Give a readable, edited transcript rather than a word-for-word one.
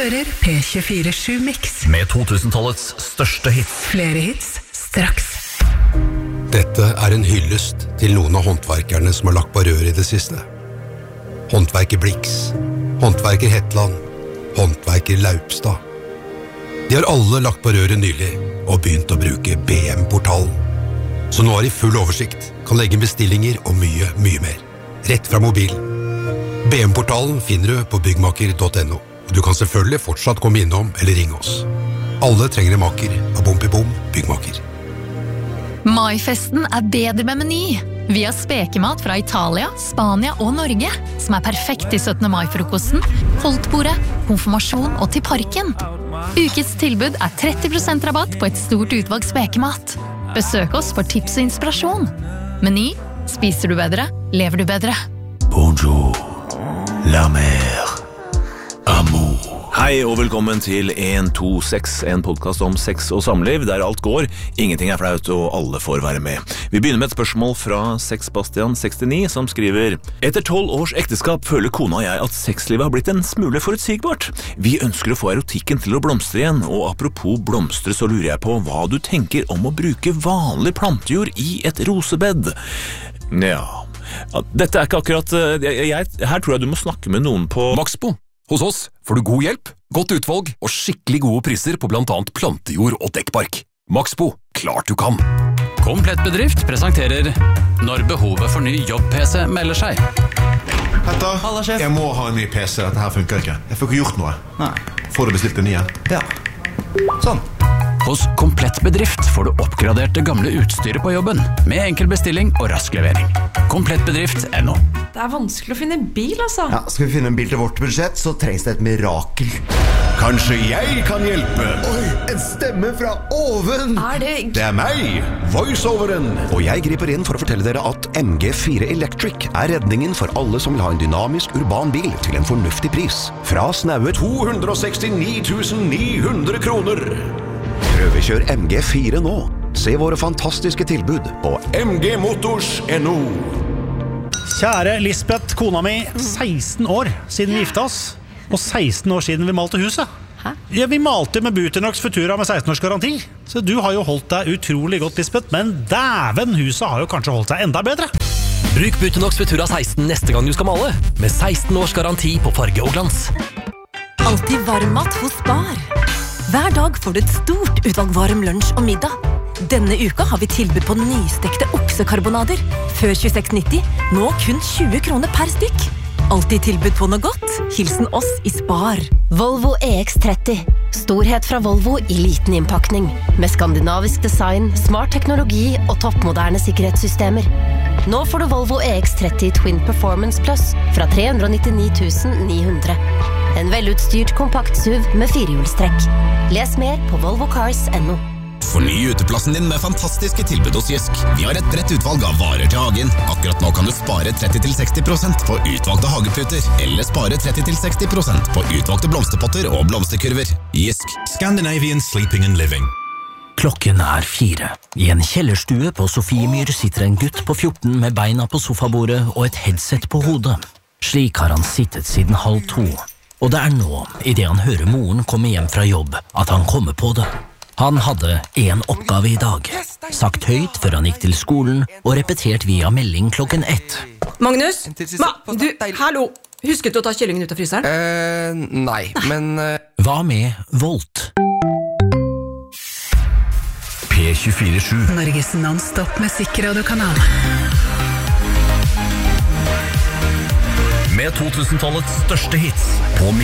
hører P24/7 Mix med 2000-tallets største hits. Flere hits straks. Dette en hyllest til noen av håndverkerne som har lagt på rør i det siste. Håndverker Blix, håndverker Hetland, håndverker Laupstad. De har alle lagt på røret nylig og begynt å bruke BM-portalen. Så nå har de full oversikt, kan legge bestillinger og mye, mye mer. Rett fra mobilen. BM-portalen finner du på byggmaker.no. Og du kan selvfølgelig fortsatt komme innom eller ringe oss. Alle trenger en maker av Bom Byggmaker. Maifesten bedre med Meny. Vi har spekemat fra Italia, Spania og Norge, som perfekt til 17. mai-frokosten, holdtbordet, konfirmasjon og til parken. Ukets tilbud 30% rabatt på et stort utvalg spekemat. Besøk oss for tips og inspirasjon. Meny. Spiser du bedre, lever du bedre. Bonjour, la mer, amour. Hei og velkommen til 126, en podcast om sex og samliv, der alt går, ingenting flaut og alle får være med. Vi begynner med et spørsmål fra Sexbastian69 som skriver: Etter 12 års ekteskap føler kona og jeg at sexlivet har blitt en smule forutsigbart. Vi ønsker å få erotikken til å blomstre igjen, og apropos blomstre så lurer jeg på hva du tenker om å bruke vanlig plantejord i et rosebed. Ja, dette ikke akkurat... her tror jeg du må snakke med noen på Maxbo. Hos oss får du god hjelp, godt utvalg og skikkelig gode priser på blant annet plantejord og dekkpark. Maxbo, klart du kan. Komplett bedrift presenterer Når behovet for ny jobb-PC melder seg. Petter, jeg må ha en ny PC, dette her funker ikke. Jeg får ikke gjort noe. Nei. Får du bestilt en ny? Ja. Sånn. Hos Komplett bedrift får du oppgradert det gamle utstyret på jobben, med enkel bestilling og rask levering. Komplettbedrift.no. Det vanskelig å finne en bil, altså. Ja, skal vi finne en bil til vårt budsjett, så trengs det et mirakel. Kanskje jeg kan hjelpe? Oi, en stemme fra oven! Det meg, voiceoveren. Og jeg griper inn for å fortelle dere at MG4 Electric redningen for alle som vil ha en dynamisk urban bil til en fornuftig pris. Fra snaue 269 900 kroner. Prøvekjør MG4 nå. Se våre fantastiske tilbud på mgmotors.no. Kjære Lisbeth, kona mi, 16 år siden vi gifta oss, og 16 år siden vi malte huset. Hæ? Ja, vi malte med Buternox Futura med 16 års garanti. Så du har jo holdt deg utrolig godt, Lisbeth, men dæven, huset har jo kanskje holdt seg enda bedre. Bruk Buternox Futura 16 neste gang du skal male, med 16 års garanti på farge og glans. Alltid varmmat hos Spar. Hver dag får du et stort utvalg varm lunsj og middag. Denne uka har vi tilbud på nystekte oksekarbonader. Før 26,90, nå kun 20 kroner per stykk. Alltid tilbud på noe godt. Hilsen oss i Spar. Volvo EX30. Storhet fra Volvo i liten innpakning. Med skandinavisk design, smart teknologi og toppmoderne sikkerhetssystemer. Nå får du Volvo EX30 Twin Performance Plus fra 399 900. En velutstyrt kompakt SUV med firehjulstrekk. Les mer på volvocars.no. Forny uteplassen din med fantastiske tilbud hos Jysk. Vi har et bredt utvalg av varer til hagen. Akkurat nå kan du spare 30-60% på utvalgte hageputer, eller spare 30-60% på utvalgte blomsterpotter og blomsterkurver. Jysk. Scandinavian Sleeping and Living. Klokken 4. I en kjellerstue på Sofiemyr sitter en gutt på 14 med beina på sofabordet og et headset på hodet. Slik har han sittet siden 1:30. Og det nå, i det han hører moren komme hjem fra jobb, at han kommer på det. Han hadde en oppgave i dag, sagt høyt før han gikk til skolen, og repetert via melding klokken 1. Magnus? Du, hallo! Husket du å ta kyllingen ut av fryseren? Nei, men... Hva med Volt? P24/7 Norges non-stop musikkradiokanal. Med 2000-tallets største hits på